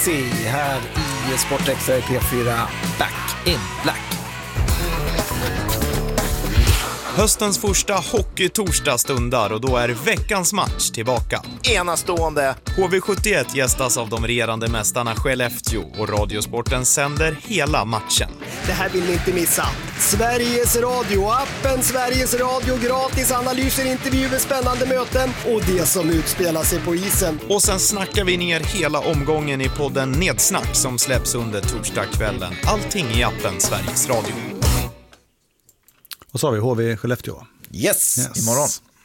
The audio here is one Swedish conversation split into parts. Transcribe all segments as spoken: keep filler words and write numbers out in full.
Messi här i Sportextra i P fyra Back in Black. Höstens första hockey-torsdag stundar och då är veckans match tillbaka. Enastående. H V sjuttioett gästas av de regerande mästarna Skellefteå och Radiosporten sänder hela matchen. Det här vill ni inte missa. Sveriges Radio, appen Sveriges Radio, gratis analyser, intervjuer, spännande möten och det som utspelar sig på isen. Och sen snackar vi ner hela omgången i podden Nedsnack som släpps under torsdagskvällen. Allting i appen Sveriges Radio. Och så har vi H V Skellefteå. Yes, yes, imorgon.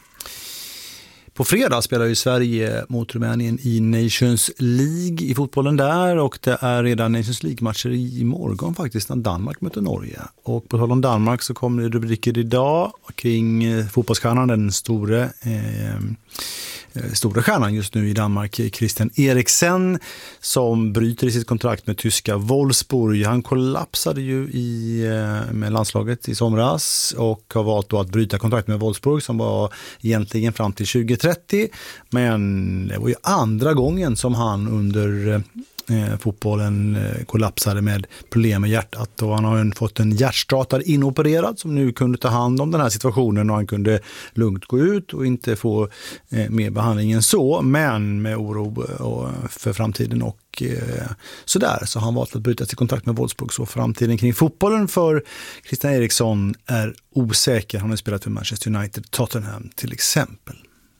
På fredag spelar ju Sverige mot Rumänien i Nations League i fotbollen där. Och det är redan Nations League-matcher i morgon faktiskt när Danmark möter Norge. Och på tal om Danmark så kommer det rubriker idag kring fotbollsstjärnan, den store... Eh, stora stjärnan just nu i Danmark, Christian Eriksen, som bryter i sitt kontrakt med tyska Wolfsburg. Han kollapsade ju i, med landslaget i somras och har valt då att bryta kontrakt med Wolfsburg som var egentligen fram till tjugo trettio. Men det var ju andra gången som han under eh, fotbollen eh, kollapsade med problem med hjärtat. Och han har ju fått en hjärtstartare inopererad som nu kunde ta hand om den här situationen och han kunde lugnt gå ut och inte få eh, mer behandling än så, men med oro och, för framtiden och eh, sådär. Så han valt att bryta sitt kontakt med Wolfsburg, så framtiden kring fotbollen för Christian Eriksson är osäker. Han har spelat för Manchester United, Tottenham till exempel.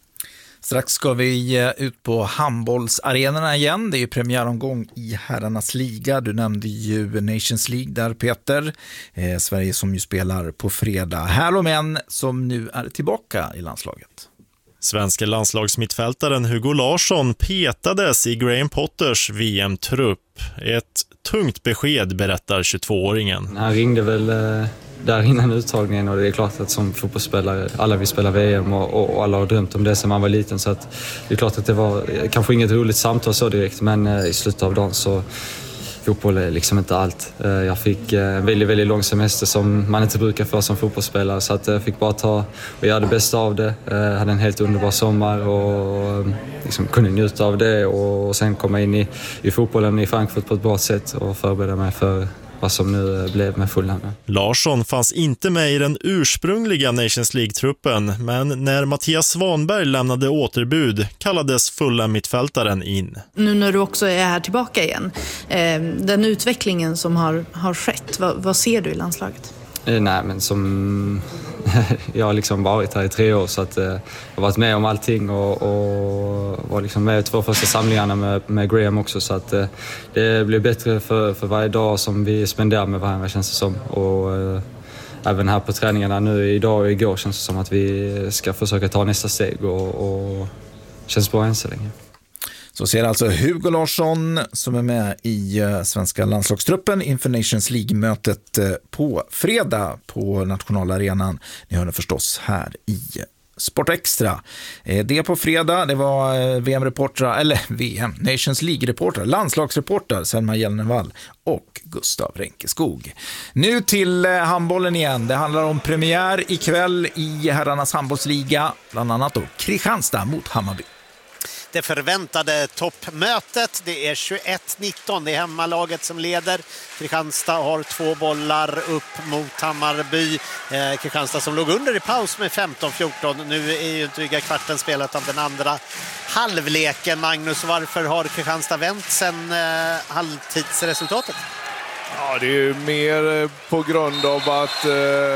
Strax ska vi ut på handbollsarenorna igen. Det är ju premiäromgång i herrarnas liga. Du nämnde ju Nations League där, Peter. Eh, Sverige som ju spelar på fredag. Här och män som nu är tillbaka i landslaget. Svenska landslagsmittfältaren Hugo Larsson petades i Graham Potters V M-trupp. Ett tungt besked, berättar tjugotvååringen. Han ringde väl eh, där innan uttagningen och det är klart att som fotbollsspelare, alla vill spela V M och, och, och alla har drömt om det sedan man var liten. Så att det är klart att det var kanske inget roligt samtal så direkt, men eh, i slutet av dagen så fotboll är liksom inte allt. Jag fick en väldigt, väldigt lång semester som man inte brukar få som fotbollsspelare, så att jag fick bara ta och göra det bästa av det. Jag hade en helt underbar sommar och liksom kunde njuta av det och sen komma in i, i fotbollen i Frankfurt på ett bra sätt och förbereda mig för vad som nu blev med Fulham. Larsson fanns inte med i den ursprungliga Nations League-truppen, men när Mattias Svanberg lämnade återbud kallades Fulham mittfältaren in. Nu när du också är här tillbaka igen, den utvecklingen som har, har skett, vad, vad ser du i landslaget? Nej, men som jag har liksom varit här i tre år så att eh, jag har varit med om allting och, och var liksom med i två första samlingarna med, med Graham också, så att eh, det blir bättre för, för varje dag som vi spenderar med varandra, känns det som. Och eh, även här på träningarna nu idag och igår känns det som att vi ska försöka ta nästa steg och, och känns bra än så länge. Så ser alltså Hugo Larsson som är med i svenska landslagstruppen inför Nations League-mötet på fredag på nationalarenan. Ni hör det förstås här i Sportextra. Det på fredag, det var V M-reportrar, eller V M, Nations League-reportrar, landslagsreportrar Selma Jelnevall och Gustav Renkeskog. Nu till handbollen igen. Det handlar om premiär ikväll i herrarnas handbollsliga, bland annat då Kristianstad mot Hammarby. Det förväntade toppmötet, det är tjugoett nitton, det är hemmalaget som leder. Kristianstad har två bollar upp mot Hammarby. Eh, Kristianstad som låg under i paus med femton fjorton. Nu är ju inte dryga kvarten spelat av den andra halvleken. Magnus, varför har Kristianstad vänt sen eh, halvtidsresultatet? Ja, det är ju mer på grund av att... Eh...